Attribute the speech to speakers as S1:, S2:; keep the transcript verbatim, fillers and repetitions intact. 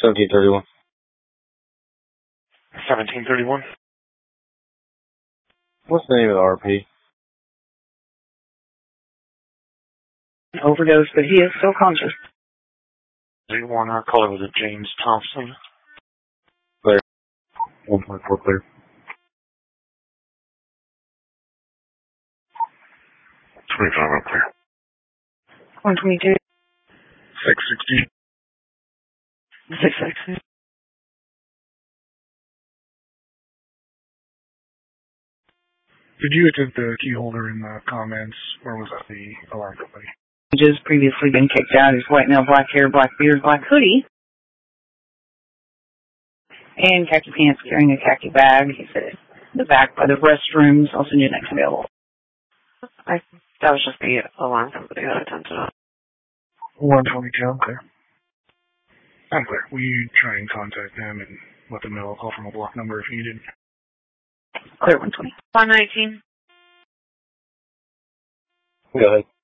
S1: seventeen thirty-one.
S2: seventeen thirty-one.
S1: What's the name of the R P?
S3: Overdose, but he is still conscious.
S2: zero one, our caller was it James Thompson.
S1: Clear. one point four clear.
S2: twenty-five up clear.
S3: one twenty-two.
S2: six sixty.
S3: six sixty.
S2: Did you attempt the key holder in the comments, or was that the alarm company?
S3: Just previously been kicked out. He's white nail, black hair, black beard, black hoodie. And khaki pants, carrying a khaki bag. He's in the back by the restrooms. I'll send you next available.
S4: I, that was just the alarm company that attempted it.
S2: one twenty-two, I'm clear. I'm clear. Will you try and contact them and let them know I'll call from a block number if needed?
S3: Clear one twenty.
S4: one nineteen.
S1: Go ahead.